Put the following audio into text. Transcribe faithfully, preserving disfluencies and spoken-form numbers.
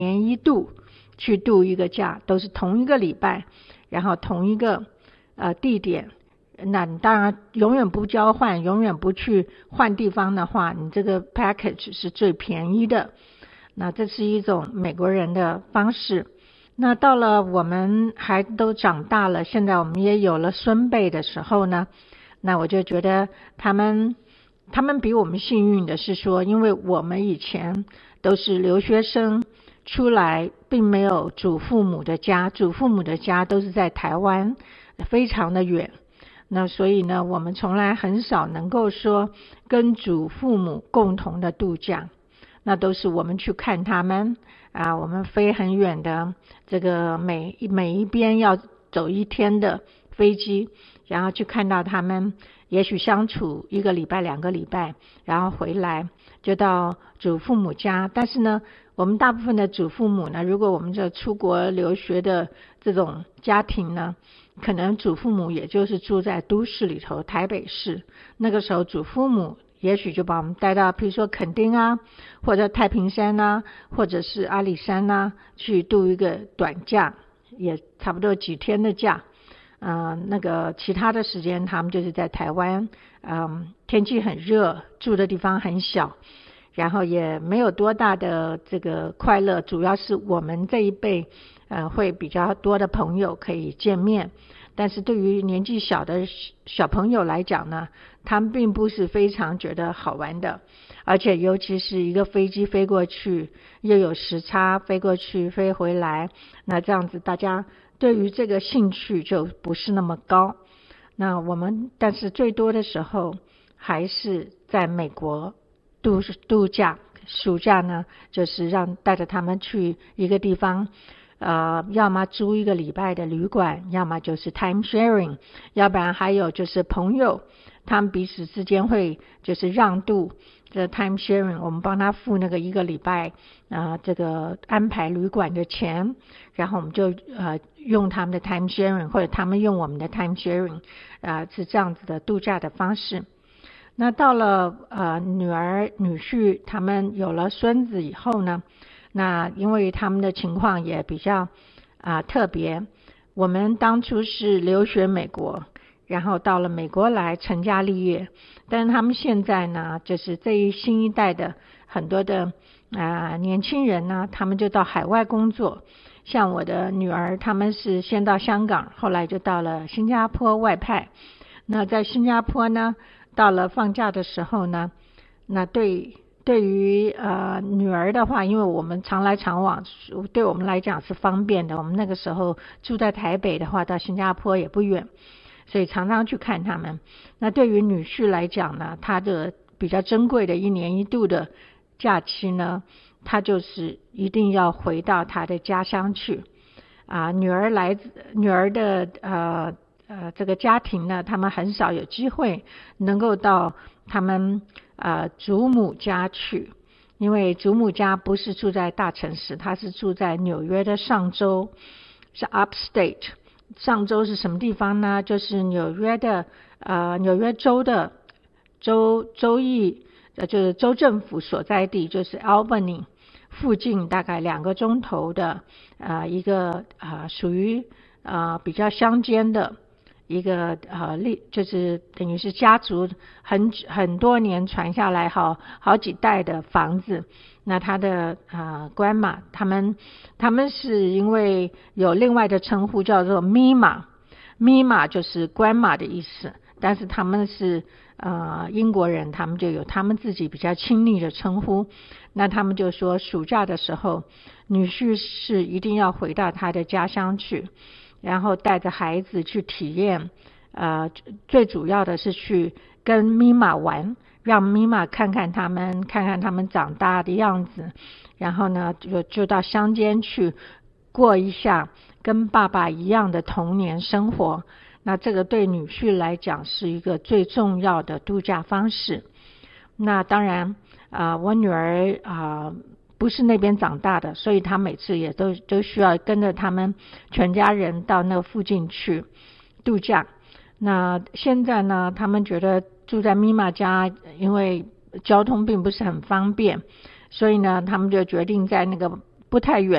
年一度去度一个假，都是同一个礼拜，然后同一个呃地点。那你当然永远不交换，永远不去换地方的话，你这个 package 是最便宜的。那这是一种美国人的方式。那到了我们还都长大了，现在我们也有了孙辈的时候呢，那我就觉得他们他们比我们幸运的是说，因为我们以前都是留学生出来，并没有祖父母的家，祖父母的家都是在台湾，非常的远。那所以呢，我们从来很少能够说跟祖父母共同的度假，那都是我们去看他们啊，我们飞很远的，这个每每一边要走一天的飞机，然后去看到他们，也许相处一个礼拜两个礼拜，然后回来就到祖父母家。但是呢，我们大部分的祖父母呢，如果我们这出国留学的这种家庭呢，可能祖父母也就是住在都市里头，台北市。那个时候祖父母也许就把我们带到比如说垦丁啊，或者太平山啊，或者是阿里山啊，去度一个短假，也差不多几天的假。呃，那个其他的时间他们就是在台湾，嗯，天气很热，住的地方很小，然后也没有多大的这个快乐，主要是我们这一辈呃会比较多的朋友可以见面。但是对于年纪小的小朋友来讲呢，他们并不是非常觉得好玩的，而且尤其是一个飞机飞过去，又有时差，飞过去飞回来，那这样子大家对于这个兴趣就不是那么高。那我们但是最多的时候还是在美国度度假，暑假呢就是让带着他们去一个地方，呃，要么租一个礼拜的旅馆，要么就是 time sharing， 要不然还有就是朋友他们彼此之间会就是让渡这 time sharing， 我们帮他付那个一个礼拜呃这个安排旅馆的钱，然后我们就呃用他们的 time sharing， 或者他们用我们的 time sharing， 呃是这样子的度假的方式。那到了呃女儿女婿他们有了孙子以后呢，那因为他们的情况也比较啊、呃、特别，我们当初是留学美国，然后到了美国来成家立业，但是他们现在呢，就是这一新一代的很多的啊、呃、年轻人呢，他们就到海外工作。像我的女儿，他们是先到香港，后来就到了新加坡外派。那在新加坡呢，到了放假的时候呢，那对对于呃女儿的话，因为我们常来常往，对我们来讲是方便的。我们那个时候住在台北的话，到新加坡也不远，所以常常去看他们。那对于女婿来讲呢，他的比较珍贵的一年一度的假期呢，他就是一定要回到他的家乡去啊、呃。女儿来女儿的呃呃这个家庭呢，他们很少有机会能够到他们呃祖母家去，因为祖母家不是住在大城市，他是住在纽约的上州，是 upstate。上州是什么地方呢？就是纽约的呃纽约州的州州议呃就是州政府所在地，就是 Albany 附近大概两个钟头的呃一个呃属于呃比较乡间的一个呃历，就是等于是家族很很多年传下来好好几代的房子。那他的呃 grandma 他们他们是因为有另外的称呼叫做 Mima， Mima 就是 grandma 的意思，但是他们是呃英国人，他们就有他们自己比较亲昵的称呼。那他们就说暑假的时候，女婿是一定要回到他的家乡去，然后带着孩子去体验，呃，最主要的是去跟咪玛玩，让咪玛看看他们，看看他们长大的样子，然后呢，就就到乡间去过一下跟爸爸一样的童年生活。那这个对女婿来讲是一个最重要的度假方式。那当然，啊、呃，我女儿啊。呃不是那边长大的，所以他每次也都都需要跟着他们全家人到那附近去度假。那现在呢，他们觉得住在咪玛家，因为交通并不是很方便，所以呢，他们就决定在那个不太远